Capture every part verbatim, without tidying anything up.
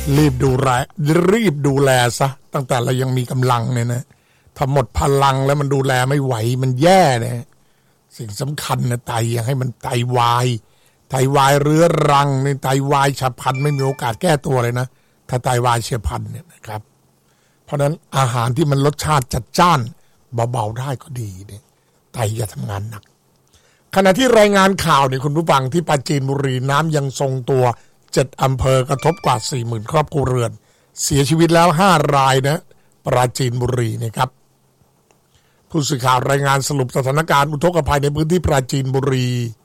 รีบดูแลรีบดูแลซะตั้งแต่เรายังมีกำลังเนี่ยนะถ้าหมดพลังแล้วมันดูแลไม่ไหวมันแย่เนี่ยสิ่งสำคัญนะไตยังให้มันไตวายไตวายเรื้อรังในไตวายฉับพลันไม่มีโอกาสแก้ตัวเลยนะถ้าไตวายเฉียบพลันเนี่ยนะครับเพราะฉะนั้นอาหารที่มันรสชาติจัดจ้านเบาๆได้ก็ดีเนี่ยไตจะทำงานหนักขณะที่รายงานข่าวเนี่ยคุณผู้ฟังที่ปราจีนบุรีน้ำยังทรงตัวเจ็ดอำเภอกระทบกว่า สี่หมื่น ครอบครัวเรือนเสียชีวิตแล้วห้ารายนะปราจีนบุรีนะครับผู้สื่อข่าวรายงานสรุปสถานการณ์อุทกภัยในพื้นที่ปราจีนบุรี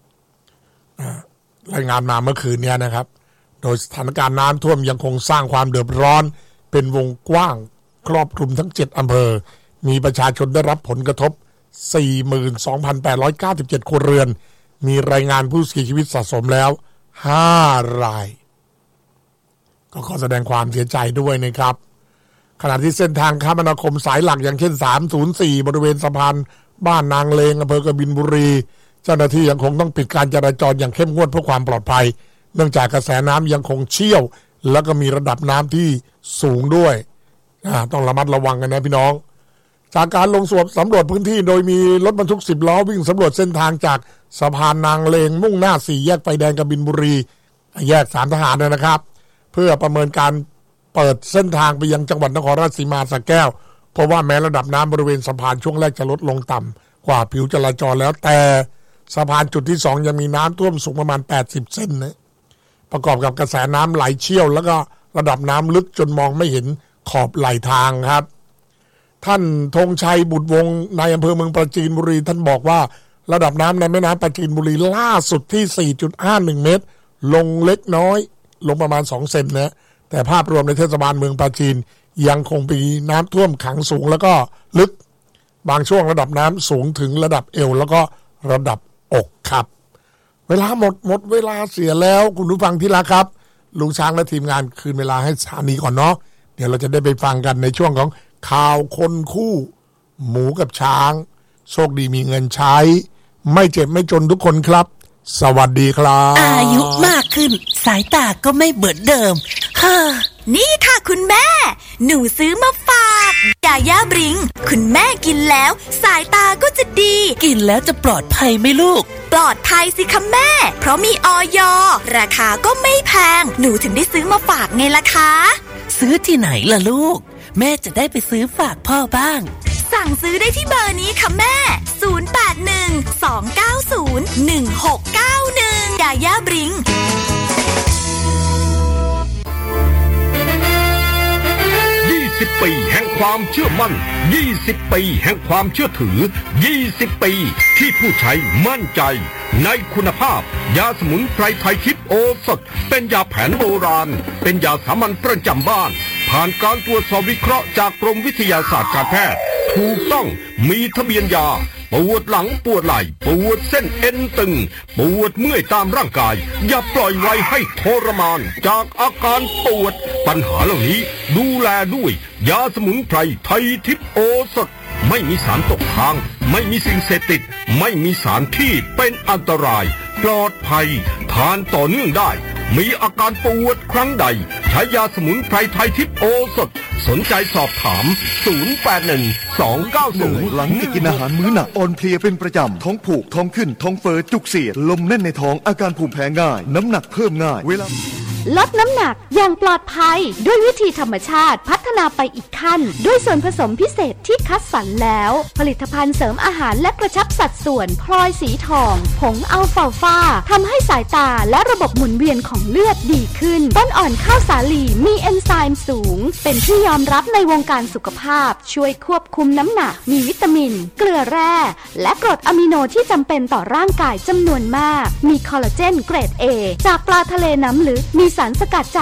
รายงานมาเมื่อคืนนี้นะครับโดยสถานการณ์น้ำท่วมยังคงสร้างความเดือดร้อนเป็นวงกว้างครอบคลุมทั้งเจ็ดอำเภอมีประชาชนได้รับผลกระทบ สี่หมื่นสองพันแปดร้อยเก้าสิบเจ็ด ครัวเรือนมีรายงานผู้เสียชีวิตสะสมแล้วห้ารายก็ขอแสดงความเสียใจด้วยนะครับขณะที่เส้นทางคมนาคมสายหลักอย่างเช่นสามศูนย์สี่บริเวณสะพานบ้านนางเลงอำเภอกบินบุรีเจ้าหน้าที่ยังคงต้องปิดการจราจรอย่างเข้มงวดเพื่อความปลอดภัยเนื่องจากกระแสน้ำยังคงเชี่ยวแล้วก็มีระดับน้ำที่สูงด้วยต้องระมัดระวังกันนะพี่น้องจากการลงสำรวจพื้นที่โดยมีรถบรรทุกสิบล้อวิ่งสำรวจเส้นทางจากสะพานนางเลงมุ่งหน้าสี่แยกไฟแดงกบินบุรีแยกสามทหารนะครับเพื่อประเมินการเปิดเส้นทางไปยังจังหวัดนครราชสีมาสระแก้วเพราะว่าแม้ระดับน้ำบริเวณสะพานช่วงแรกจะลดลงต่ำกว่าผิวจราจรแล้วแต่สะพานจุดที่สองยังมีน้ำท่วมสูงประมาณแปดสิบเซนนะประกอบกับกระแสน้ำไหลเชี่ยวแล้วก็ระดับน้ำลึกจนมองไม่เห็นขอบไหลทางครับท่านธงชัยบุตรวงศ์นายอำเภอเมืองปราจีนบุรีท่านบอกว่าระดับน้ำในแม่น้ำปราจีนบุรีล่าสุดที่ สี่จุดห้าหนึ่ง เมตรลงเล็กน้อยลงประมาณสองเซนนะแต่ภาพรวมในเทศบาลเมืองปราจีนยังคงมีน้ำท่วมขังสูงแล้วก็ลึกบางช่วงระดับน้ำสูงถึงระดับเอวแล้วก็ระดับอกครับเวลาหมดหมดเวลาเสียแล้วคุณผู้ฟังที่รักครับลุงช้างและทีมงานคืนเวลาให้สถานีก่อนเนาะเดี๋ยวเราจะได้ไปฟังกันในช่วงของข่าวคนคู่หมูกับช้างโชคดีมีเงินใช้ไม่เจ็บไม่จนทุกคนครับสวัสดีครับอายุมากขึ้นสายตาก็ไม่เหมือนเดิมฮ่านี่ค่ะคุณแม่หนูซื้อมาฝากยาย่าบริงคุณแม่กินแล้วสายตาก็จะดีกินแล้วจะปลอดภัยไหมลูกปลอดภัยสิคะแม่เพราะมีอย.ราคาก็ไม่แพงหนูถึงได้ซื้อมาฝากไงล่ะคะซื้อที่ไหนล่ะลูกแม่จะได้ไปซื้อฝากพ่อบ้างสั่งซื้อได้ที่เบอร์นี้ค่ะแม่ศูนย์ แปด หนึ่ง สอง เก้า ศูนย์ หนึ่ง หก เก้า หนึ่งยาย่าบริงยี่สิบปีแห่งความเชื่อมั่นยี่สิบปีแห่งความเชื่อถือยี่สิบปีที่ผู้ใช้มั่นใจในคุณภาพยาสมุนไพรไทยทิพย์โอสถเป็นยาแผนโบราณเป็นยาสามัญประจำบ้านผ่านการตรวจสอบวิเคราะห์จากกรมวิทยาศาสตร์การแพทย์ถูกต้องมีทะเบียนยาปวดหลังปวดไหล่ปวดเส้นเอ็นตึงปวดเมื่อยตามร่างกายอย่าปล่อยไว้ให้ทรมานจากอาการปวดปัญหาเหล่านี้ดูแลด้วยยาสมุนไพรไทยทิพย์โอสถไม่มีสารตกค้างไม่มีสิ่งเสพติดไม่มีสารที่เป็นอันตรายปลอดภัยทานต่อเนื่องได้มีอาการปวดครั้งใดใช้ยาสมุนไพรไทยทิพย์โอสถสนใจสอบถามศูนย์ แปด หนึ่ง สอง เก้า ศูนย์หลังจากกินอาหารมื้อหนักอ่อนเพลียเป็นประจำท้องผูกท้องขึ้นท้องเฟ้อจุกเสียดลมแน่นในท้องอาการภูมิแพ้ง่ายน้ำหนักเพิ่มง่ายเวลาลดน้ำหนักอย่างปลอดภัยด้วยวิธีธรรมชาติพัฒนาไปอีกขั้นด้วยส่วนผสมพิเศษที่คัดสรรแล้วผลิตภัณฑ์เสริมอาหารและกระชับสัดส่วนพลอยสีทองผงอัลฟาฟาทำให้สายตาและระบบหมุนเวียนของเลือดดีขึ้นต้นอ่อนข้าวสาลีมีเอนไซม์สูงเป็นที่ยอมรับในวงการสุขภาพช่วยควบคุมน้ำหนักมีวิตามินเกลือแร่และกรดอะมิโนที่จำเป็นต่อร่างกายจำนวนมากมีคอลลาเจนเกรด เอ จากปลาทะเลน้ำลึกมีสารสกัดจาก